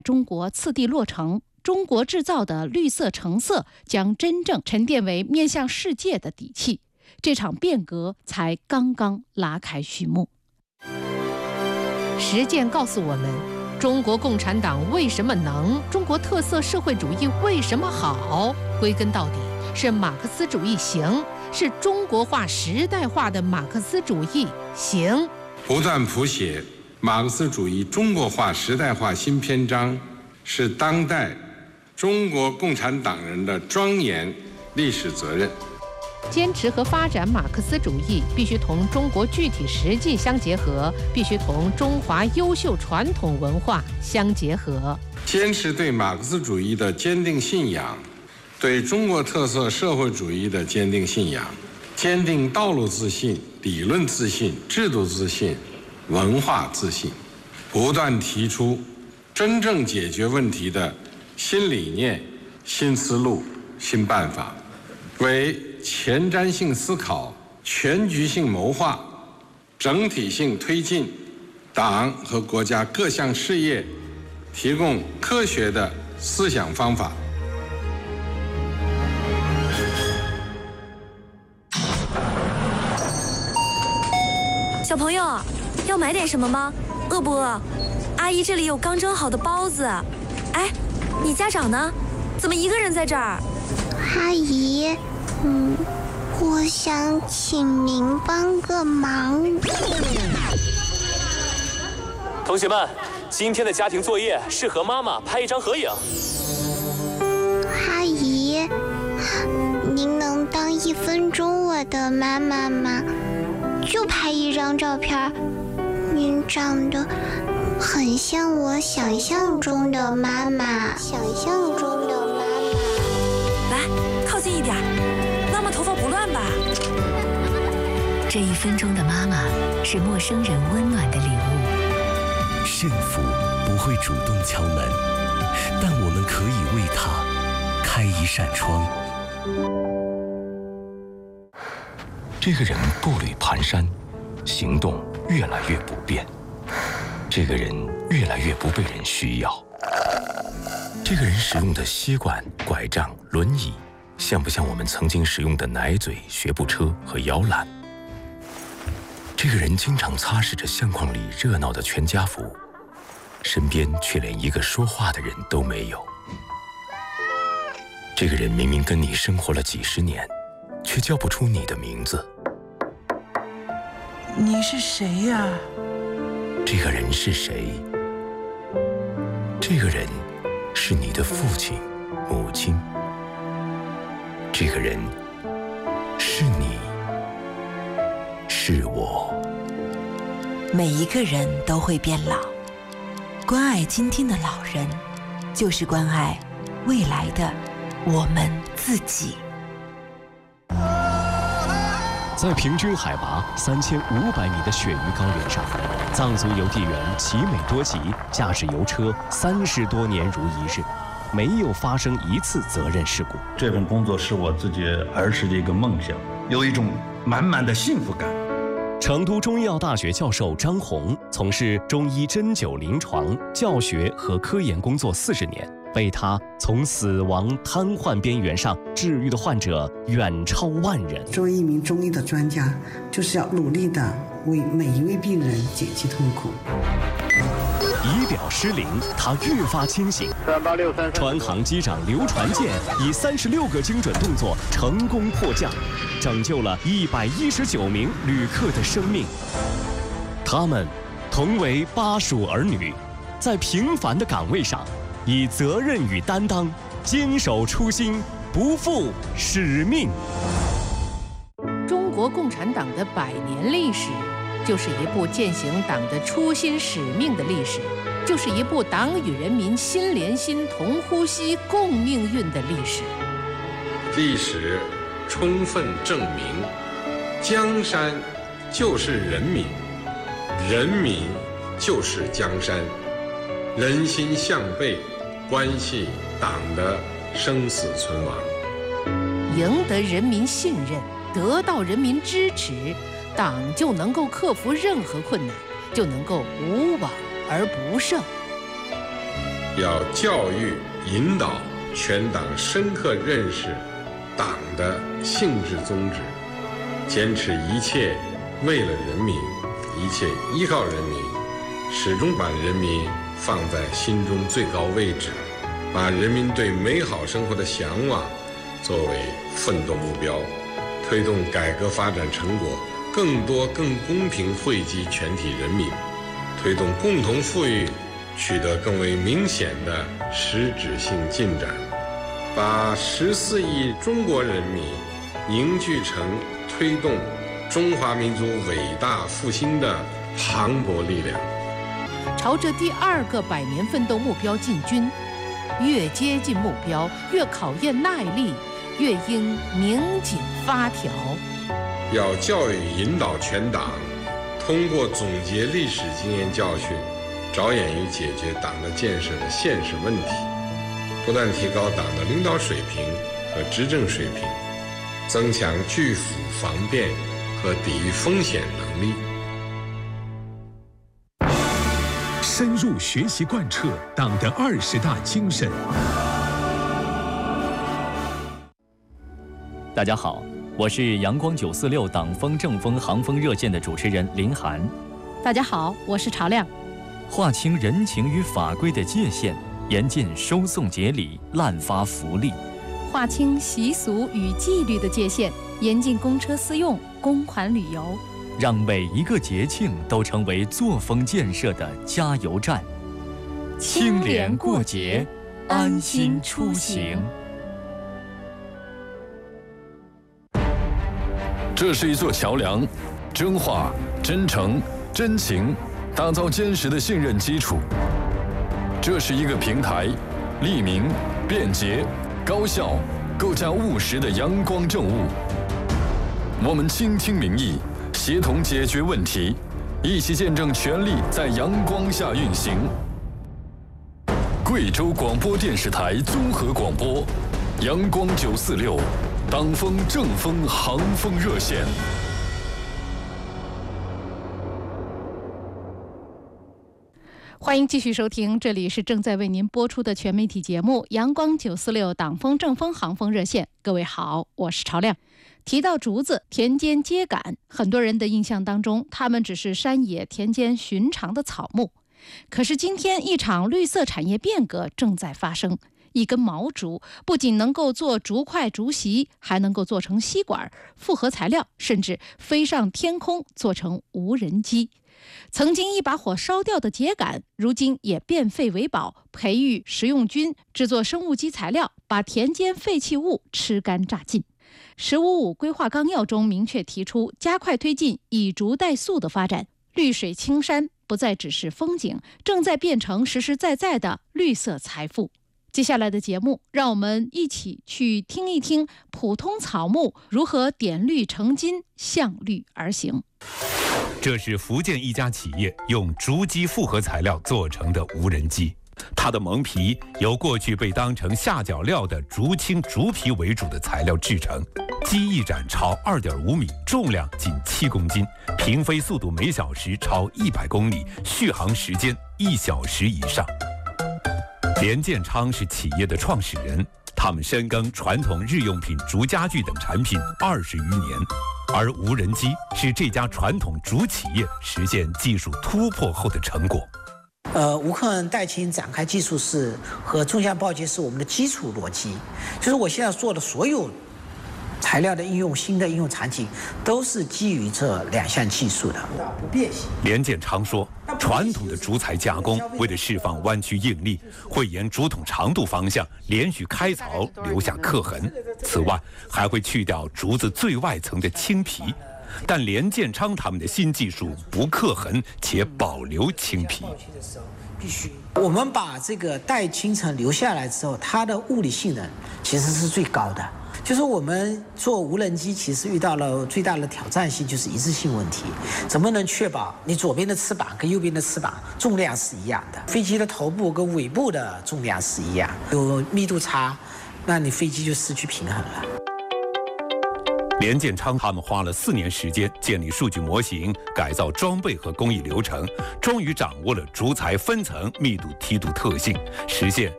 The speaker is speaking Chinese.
中国次第落成，中国制造的绿色成色将真正沉淀为面向世界的底气。这场变革才刚刚拉开序幕。 实践告诉我们，中国共产党为什么能，中国特色社会主义为什么好，归根到底是马克思主义行，是中国化时代化的马克思主义行。 不断谱写马克思主义中国化时代化新篇章，是当代中国共产党人的庄严历史责任。 坚持和发展马克思主义必须同中国具体实际相结合，必须同中华优秀传统文化相结合。 坚持对马克思主义的坚定信仰，对中国特色社会主义的坚定信仰，坚定道路自信、理论自信、制度自信、文化自信，不断提出真正解决问题的新理念、新思路、新办法，为前瞻性思考、全局性谋划、整体性推进党和国家各项事业提供科学的思想方法。 小朋友，要买点什么吗？饿不饿？阿姨这里有刚蒸好的包子。哎，你家长呢？怎么一个人在这儿？ 阿姨，我想请您帮个忙。 同学们，今天的家庭作业是和妈妈拍一张合影。 阿姨，您能当1分钟我的妈妈吗？就拍一张照片。您长得很像我想象中的妈妈。 来，靠近一点。妈妈头发不乱吧？ 这1分钟的妈妈是陌生人温暖的礼物。 幸福不会主动敲门，但我们可以为它开一扇窗。 这个人步履蹒跚，行动越来越不便。这个人越来越不被人需要。这个人使用的吸管、拐杖、轮椅，像不像我们曾经使用的奶嘴、学步车和摇篮？这个人经常擦拭着相框里热闹的全家福，身边却连一个说话的人都没有。这个人明明跟你生活了几十年，却叫不出你的名字。 你是谁呀？ 这个人是谁？这个人是你的父亲、母亲。这个人是你，是我。 每一个人都会变老，关爱今天的老人，就是关爱未来的我们自己。 在平均海拔3500米的雪域高原上，藏族邮递员奇美多吉驾驶邮车30多年如一日，没有发生一次责任事故。 这份工作是我自己儿时的一个梦想，有一种满满的幸福感。 成都中医药大学教授张红从事中医针灸临床、教学和科研工作40年，被他从死亡瘫痪边缘上治愈的患者远超万人。 作为一名中医的专家，就是要努力的为每一位病人减轻痛苦。 仪表失灵，他越发清醒。川航机长刘传健以36个精准动作成功迫降，拯救了119名旅客的生命。他们同为巴蜀儿女，在平凡的岗位上，以责任与担当，坚守初心，不负使命。 中国共产党的100年历史，就是一部践行党的初心使命的历史，就是一部党与人民心连心、同呼吸、共命运的历史。 历史充分证明，江山就是人民，人民就是江山，人心向背，关系党的生死存亡。 赢得人民信任，得到人民支持，党就能够克服任何困难，就能够无往而不胜。 要教育引导全党深刻认识党的性质宗旨，坚持一切为了人民，一切依靠人民，始终把人民放在心中最高位置，把人民对美好生活的向往作为奋斗目标，推动改革发展成果更多更公平惠及全体人民，推动共同富裕取得更为明显的实质性进展，把14亿中国人民凝聚成推动中华民族伟大复兴的磅礴力量， 朝着第2个100年奋斗目标进军。越接近目标，越考验耐力，越应拧紧发条。 要教育引导全党，通过总结历史经验教训，着眼于解决党的建设的现实问题，不断提高党的领导水平和执政水平，增强拒腐防变和抵御风险能力。 深入学习贯彻党的20大精神。 大家好，我是阳光946党风正风航风热线的主持人林涵。 大家好，我是曹亮。 划清人情与法规的界限，严禁收送节礼、滥发福利； 划清习俗与纪律的界限，严禁公车私用、公款旅游， 让每一个节庆都成为作风建设的加油站。清廉过节，安心出行。 这是一座桥梁，真话、真诚、真情，打造坚实的信任基础。这是一个平台，利民、便捷、高效，构架务实的阳光政务。我们倾听民意，协同解决问题，一起见证权力在阳光下运行。贵州广播电视台综合广播，阳光946，党风正风航风热线。 欢迎继续收听，这里是正在为您播出的全媒体节目《阳光946党风正风航风热线》。各位好，我是曹亮。提到竹子，田间秸秆，很多人的印象当中，它们只是山野田间寻常的草木。可是今天，一场绿色产业变革正在发生。一根毛竹不仅能够做竹筷、竹席，还能够做成吸管、复合材料，甚至飞上天空，做成无人机。曾经一把火烧掉的秸秆，如今也变废为宝，培育食用菌，制作生物基材料，把田间废弃物吃干榨尽。“15+5”规划纲要中明确提出，加快推进以竹代塑的发展，绿水青山不再只是风景，正在变成实实在在的绿色财富。接下来的节目，让我们一起去听一听普通草木如何点绿成金，向绿而行。 这是福建一家企业用竹基复合材料做成的无人机，它的蒙皮由过去被当成下脚料的竹青、竹皮为主的材料制成。机翼展超2.5米，重量仅7公斤，平飞速度每小时超100公里，续航时间1小时以上。连建昌是企业的创始人，他们深耕传统日用品竹家具等产品20余年，而无人机是这家传统竹企业实现技术突破后的成果。 无刻痕代清展开技术是和纵向报结是我们的基础逻辑，就是我现在做的所有材料的应用，新的应用场景都是基于这2项技术的不变性。 连建昌说，传统的竹材加工为了释放弯曲应力，会沿竹筒长度方向连续开槽，留下刻痕。此外，还会去掉竹子最外层的青皮。但连建昌他们的新技术不刻痕且保留青皮。 我们把这个带青层留下来之后，它的物理性能其实是最高的。就是我们做无人机，其实遇到了最大的挑战性，就是一致性问题。怎么能确保你左边的翅膀跟右边的翅膀重量是一样的？飞机的头部跟尾部的重量是一样，有密度差，那你飞机就失去平衡了。 连建昌他们花了4年时间建立数据模型，改造装备和工艺流程，终于掌握了烛材分层密度梯度特性，实现